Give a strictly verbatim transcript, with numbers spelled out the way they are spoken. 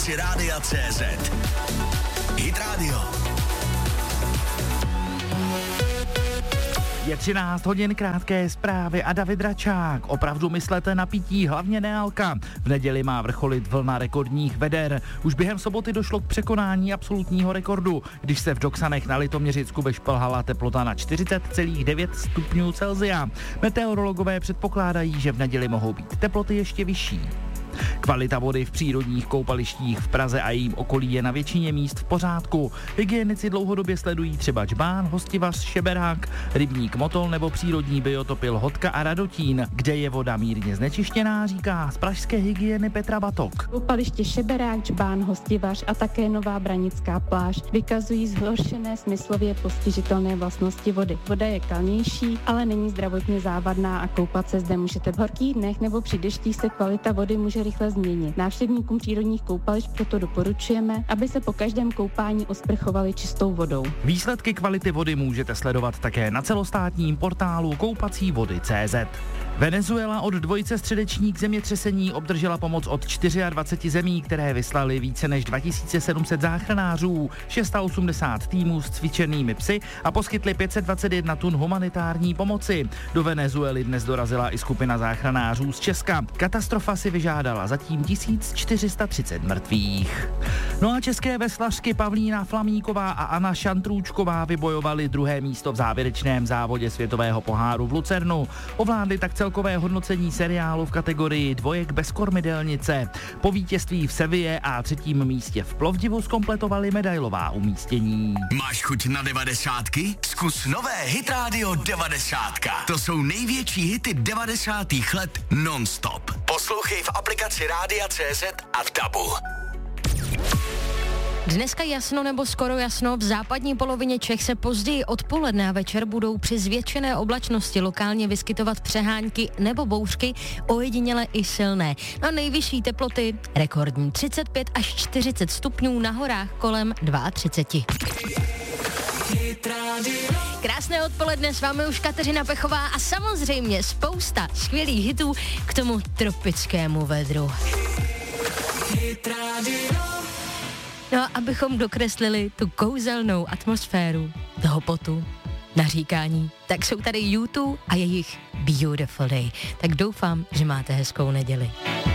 aplikaci Rádia C Z. Hit Radio. Je třináct hodin, krátké zprávy a David Račák. Opravdu myslete na pití, hlavně nealka. V neděli má vrcholit vlna rekordních veder. Už během soboty došlo k překonání absolutního rekordu, když se v Doksanech na Litoměřicku vyšplhala teplota na čtyřicet celá devět stupňů Celsia. Meteorologové předpokládají, že v neděli mohou být teploty ještě vyšší. Kvalita vody v přírodních koupalištích v Praze a jejím okolí je na většině míst v pořádku. Hygienici dlouhodobě sledují třeba Džbán, Hostivař, Šeberák, rybník Motol nebo přírodní biotopy Lhotka a Radotín, kde je voda mírně znečištěná, říká z pražské hygieny Petra Batok. Koupaliště Šeberák, Džbán, Hostivař a také Nová Branická pláž vykazují zhoršené smyslově postižitelné vlastnosti vody. Voda je kalnější, ale není zdravotně závadná a koupat se zde můžete v horkých dnech nebo při deštích se kvalita vody může rychle změnit. Návštěvníkům přírodních koupališť proto doporučujeme, aby se po každém koupání osprchovali čistou vodou. Výsledky kvality vody můžete sledovat také na celostátním portálu koupací vody tečka cé zet. Venezuela od dvojice středečník zemětřesení obdržela pomoc od dvaceti čtyř zemí, které vyslali více než dva tisíce sedm set záchranářů, osmdesát šest týmů s cvičenými psy a poskytli pět set dvacet jedna tun humanitární pomoci. Do Venezuely dnes dorazila i skupina záchranářů z Česka. Katastrofa si vyžádala zatím tisíc čtyři sta třicet mrtvých. No a české veslařky Pavlína Flamíková a Anna Šantrůčková vybojovaly druhé místo v závěrečném závodě světového poháru v Lucernu. Ovládly tak celkové hodnocení seriálu v kategorii dvojek bez kormidelnice. Po vítězství v Seville a třetím místě v Plovdivu zkompletovali medailová umístění. Máš chuť na devadesátky? Zkus nové Hit Radio devadesátka. To jsou největší hity devadesátých let non-stop. Poslouchej v aplikaci Rádia C Z a v Dabu. Dneska jasno nebo skoro jasno, v západní polovině Čech se později odpoledne a večer budou při zvětšené oblačnosti lokálně vyskytovat přehánky nebo bouřky, ojediněle i silné. No nejvyšší teploty rekordní třicet pět až čtyřicet stupňů, na horách kolem třicet dva. Krásné odpoledne, s vámi už Kateřina Pechová a samozřejmě spousta skvělých hitů k tomu tropickému vedru. No, abychom dokreslili tu kouzelnou atmosféru toho potu, naříkání, tak jsou tady U dva a jejich Beautiful Day. Tak doufám, že máte hezkou neděli.